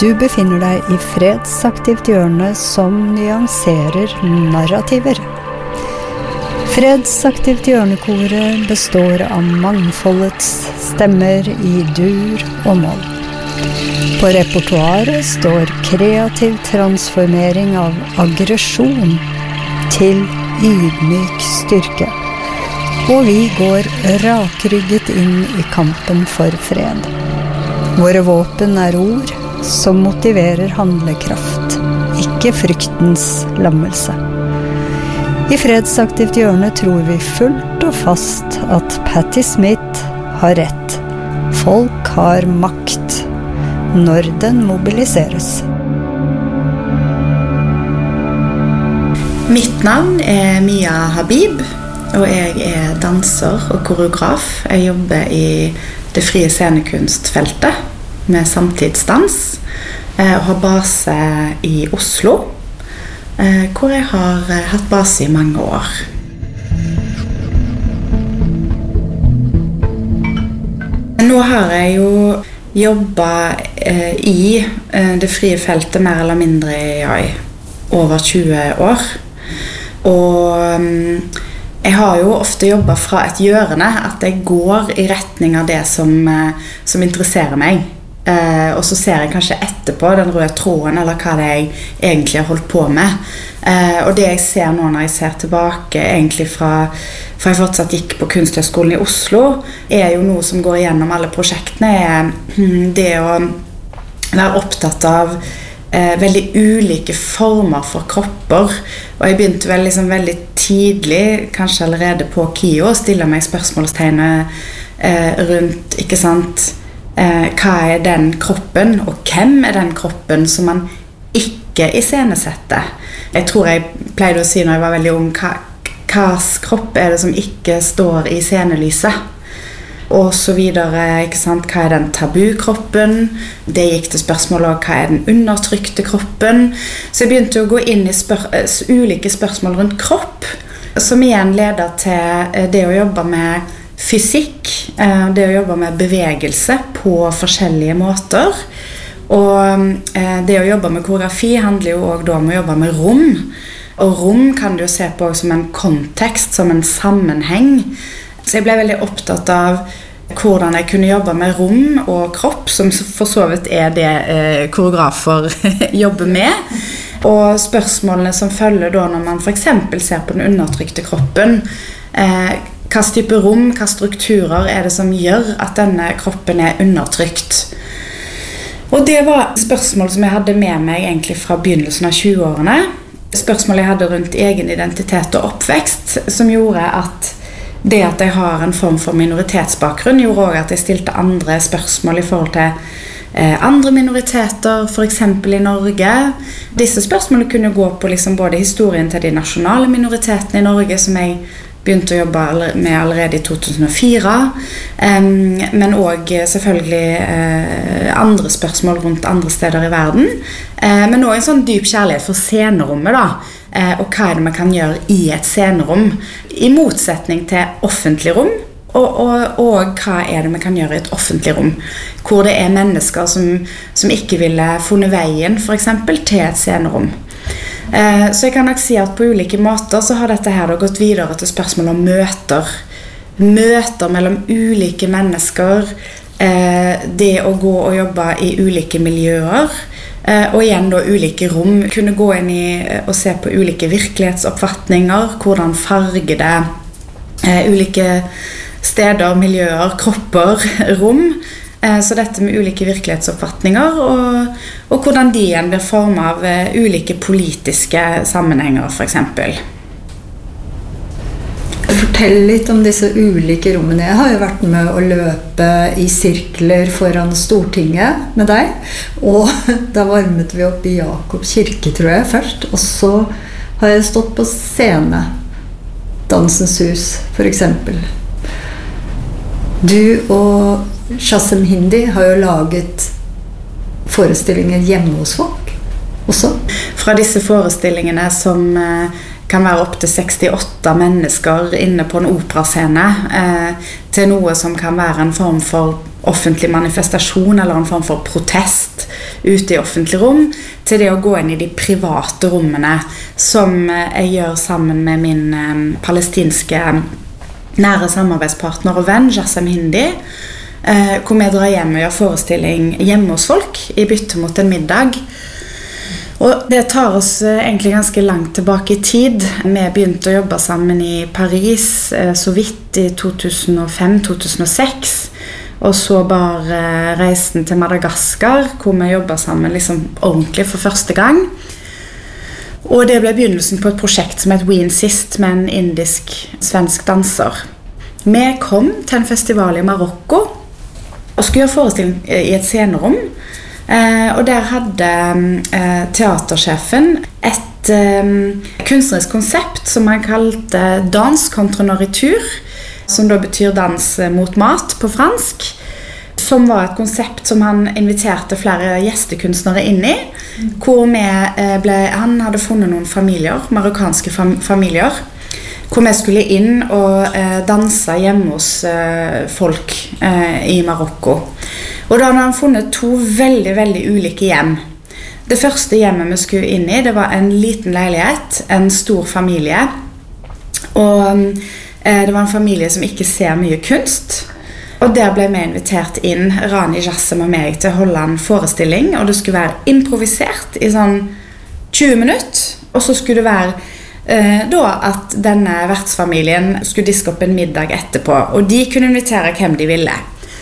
Du befinner deg i fredsaktivt hjørne som nyanserer narrativer. Fredsaktivt hjørnekoret består av mangfoldets stemmer i dur og moll. På repertoaret står kreativ transformering av aggresjon til ydmyk styrke. Og vi går rakrygget inn i kampen for fred. Våre våpen er ord som motiverer handlekraft, ikke fryktens lammelse. I fredsaktivt hjørne tror vi fullt og fast at Patti Smith har rett. Folk har makt når den mobiliseres. Mitt navn er Mia Habib, og jeg er danser og koreograf. Jeg jobber i det frie scenekunstfeltet med samtidsdans, og har base i Oslo, hvor jeg har hatt base i mange år. Nå har jeg jo jobbet i det frie feltet mer eller mindre i over 20 år, og jeg har jo ofte jobbet fra et hjørne, at jeg går i retning av det som interesserer meg. Og så ser jeg kanskje etterpå den røde tråden, eller hva det jeg egentlig har holdt på med. Og det jeg ser nå når jeg ser tilbake, egentlig fra jeg fortsatt gikk på Kunsthøgskolen i Oslo, er jo noe som går igjennom alle prosjektene, er det å være opptatt av veldig ulike former for kropper. Og jeg begynte vel liksom veldig tidlig, kanskje allerede på KIO, å stille meg spørsmålstegnet rundt, ikke sant, hva er den kroppen, og hvem er den kroppen som man ikke iscenesetter? Jeg tror jeg pleide å si når jeg var veldig ung, hvilken kropp er det som ikke står i scenelyset? Og så videre, ikke sant? Hva er den tabukroppen? Det gikk til spørsmålet, hva er den undertrykte kroppen? Så jeg begynte å gå inn i ulike spørsmål rundt kropp, som igjen leder til det å jobbe med fysikk, det å jobbe med bevegelse på forskjellige måter. Og det å jobbe med koreografi handler jo også da om å jobbe med rom. Og rom kan du jo se på som en kontekst, som en sammenheng. Så jeg ble veldig opptatt av hvordan jeg kunne jobbe med rom og kropp, som for så vidt er det koreografer jobber med. Og spørsmålene som følger da når man for eksempel ser på den undertrykte kroppen, hva type rom, hva strukturer er det som gjør at denne kroppen er undertrykt? Og det var spørsmål som jeg hadde med meg egentlig fra begynnelsen av 20-årene. Spørsmål jeg hadde rundt egen identitet og oppvekst, som gjorde at det at jeg har en form for minoritetsbakgrunn, gjorde også at jeg stilte andre spørsmål i forhold til andre minoriteter, for eksempel i Norge. Disse spørsmålene kunne gå på liksom både historien til de nasjonale minoritetene i Norge, som jeg begynte å jobbe med allerede i 2004, men også selvfølgelig andre spørsmål rundt andre steder i verden, men også en sånn dyp kjærlighet for scenerommet da, og hva er det man kan gjøre i et scenerom, i motsetning til offentlig rom, og hva er det man kan gjøre i et offentlig rom, hvor det er mennesker som ikke ville funnet veien, for eksempel, til et scenerom. Så jeg kan nok si at på ulike måter så har dette her gått videre til spørsmål om møter mellom ulike mennesker, det å gå og jobbe i ulike miljøer, og igjen da ulike rom, kunne gå inn i og se på ulike virkelighetsoppfatninger, hvordan farger det ulike steder, miljøer, kropper, rom. Så dette med ulike virkelighetsoppfatninger og hvordan de igjen blir formet av ulike politiske sammenhenger, for eksempel. Fortell litt om disse ulike rommene. Jeg har jo vært med å løpe i sirkler foran Stortinget med deg, og da varmet vi opp i Jakob kirke, tror jeg, først. Og så har jeg stått på scene, Dansens hus, for eksempel. Du og Shazem Hindi har jo laget forestillinger hjemme hos folk også. Fra disse forestillingene som kan være opp til 68 mennesker inne på en operascene, til noe som kan være en form for offentlig manifestasjon eller en form for protest ute i offentlig rom, til det å gå inn i de private rommene, som jeg gjør sammen med min palestinske nære samarbeidspartner og venn, Jassem Hindi, hvor vi drar hjem og gjør forestilling hjemme hos folk i bytte mot en middag. Og det tar oss egentlig ganske langt tilbake i tid. Vi begynte å jobbe sammen i Paris så vidt i 2005-2006, og så bare reisen til Madagaskar, hvor vi jobbet sammen liksom ordentlig for første gang. Og det ble begynnelsen på et prosjekt som het We Insist, med en indisk-svensk danser. Vi kom til en festival i Marokko, og skulle gjøre forestilling i et scenerom. Og der hadde teatersjefen et kunstnerisk konsept som han kalte dans contre nourriture, som da betyr dans mot mat på fransk, som var et konsept som han inviterte flere gjestekunstnere inn i, hvor han hadde funnet noen familier, marokkanske familier, hvor vi skulle inn og danse hjemme hos folk i Marokko. Og da hadde han funnet 2 veldig, veldig ulike hjem. Det første hjemmet vi skulle inn i, det var en liten leilighet, en stor familie. Og det var en familie som ikke ser mye kunst. Og der ble vi invitert inn, Rani, Jassem og meg, til å holde en forestilling. Og det skulle være improvisert i sånn 20 minutter. Og så skulle det være da at denne vertsfamilien skulle diske opp en middag etterpå. Og de kunne invitere hvem de ville.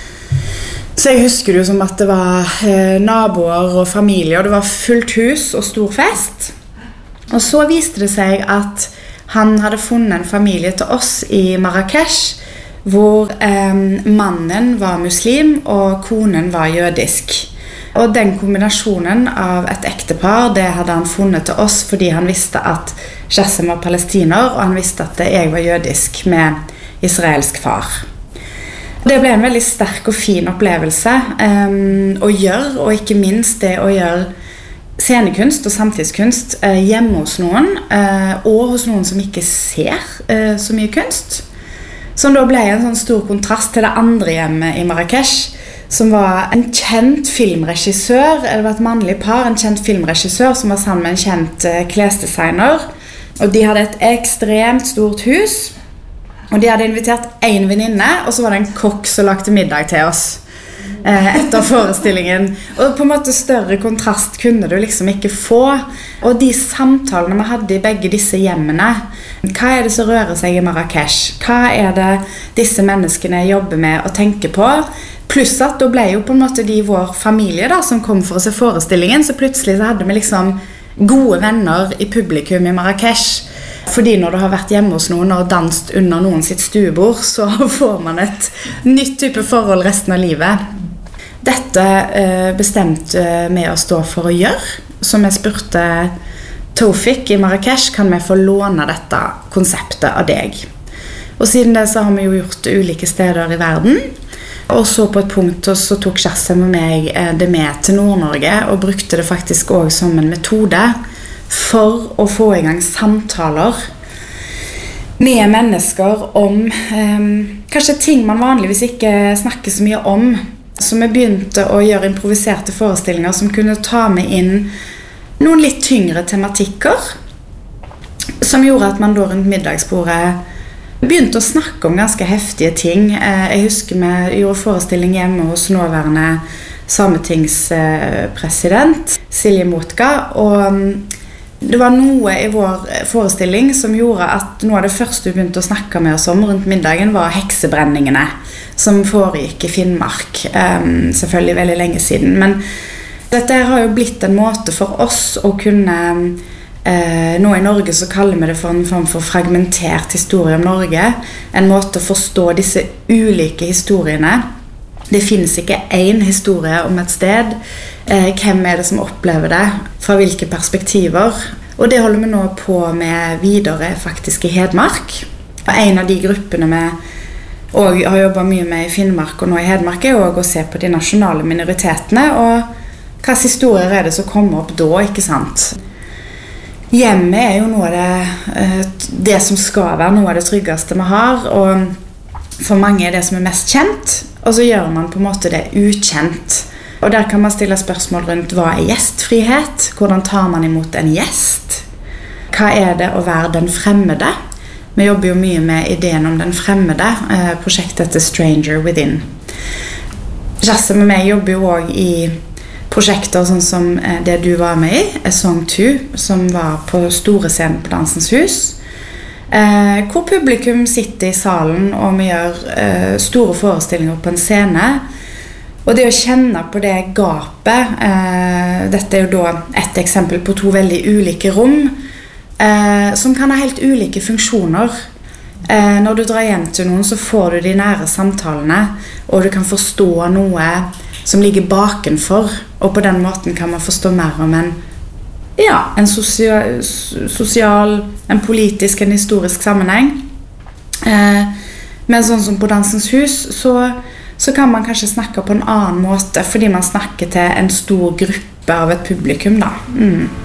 Så jeg husker det jo som at det var naboer og familie, og det var fullt hus og stor fest. Og så viste det seg at han hadde funnet en familie til oss i Marrakesh, hvor mannen var muslim og konen var jødisk. Og den kombinasjonen av et ektepar, det hadde han funnet til oss fordi han visste at Jassem var palestiner, og han visste at jeg var jødisk med israelsk far. Det ble en veldig sterk og fin opplevelse å gjøre, og ikke minst det å gjøre scenekunst og samtidskunst hjemme hos noen, og hos noen som ikke ser så mye kunst. Som da ble en sånn stor kontrast til det andre hjemmet i Marrakesh, som var en kjent filmregissør, det var et mannlig par, en kjent filmregissør som var sammen med en kjent klesdesigner, og de hadde et ekstremt stort hus. Og de hadde invitert en venninne, og så var det en kokk som lagde middag til oss etter forestillingen. Og på en måte større kontrast kunne du liksom ikke få. Og de samtalene vi hadde i begge disse hjemmene, hva det som rører seg i Marrakesh? Hva det disse menneskene jobber med og tenker på? Pluss at da ble jo på en måte de vår familie da, som kom for å se forestillingen, så plutselig så hadde vi liksom gode venner i publikum i Marrakesh. Fordi når du har vært hjemme hos noen og danset under noen sitt stuebord, så får man et nytt type forhold resten av livet. Dette bestemte vi å stå for å gjøre, som jeg spurte Tofik i Marrakesh, kan vi få låne dette konseptet av deg? Og siden det så har vi jo gjort det ulike steder i verden, og så på et punkt så tok Jassem og meg det med til Nord-Norge, og brukte det faktisk også som en metode, for å få i gang samtaler med mennesker om kanskje ting man vanligvis ikke snakker så mye om. Så vi begynte å gjøre improviserte forestillinger som kunne ta med inn noen litt tyngre tematikker, som gjorde at man da rundt middagsbordet begynte å snakke om ganske heftige ting. Jeg husker vi gjorde forestilling hjemme hos nåværende sametingspresident Silje Motka, og det var noe i vår forestilling som gjorde at noe av det første vi begynte å snakke med oss om rundt middagen var heksebrenningene som foregikk i Finnmark, selvfølgelig veldig lenge siden. Men dette har jo blitt en måte for oss å kunne, nå i Norge så kaller vi det for en form for fragmentert historie om Norge, en måte å forstå disse ulike historiene. Det finnes ikke en historie om et sted. Hvem det som opplever det? Fra hvilke perspektiver? Og det holder vi nå på med videre faktisk i Hedmark. Og en av de gruppene vi og har jobbet mye med i Finnmark og nå i Hedmark også å se på de nasjonale minoritetene, og hva historier det som kommer opp da, ikke sant? Hjemmet jo noe av det som skal være noe av det tryggeste vi har, og for mange det som mest kjent, og så gjør man på en måte det ukjent. Og der kan man stille spørsmål rundt hva gjestfrihet? Hvordan tar man imot en gjest? Hva det å være den fremmede? Vi jobber jo mye med ideen om den fremmede, prosjektet heter Stranger Within. Kjersti med meg jobber jo også i prosjekter sånn som det du var med i, A Song 2, som var på store scenen på Dansens Hus, hvor publikum sitter i salen og vi gjør store forestillinger på en scene. Og det å kjenne på det gapet, dette jo da et eksempel på 2 veldig ulike rom, som kan ha helt ulike funksjoner. Når du drar hjem til noen så får du de nære samtalene, og du kan forstå noe som ligger bakenfor, og på den måten kan man forstå mer om en sosial, en politisk, en historisk sammenheng. Men sånn som på Dansens Hus, så kan man kanskje snakke på en annen måte, fordi man snakker til en stor gruppe av et publikum da.